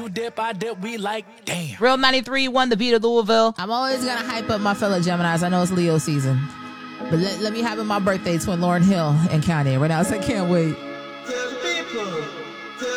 you dip, I dip, we like, damn. Real 93.1, the beat of Louisville. I'm always going to hype up my fellow Geminis. I know it's Leo season. But let me have it my birthday, Twin Lauryn Hill and Kanye. Right now, I can't wait. Tell the people.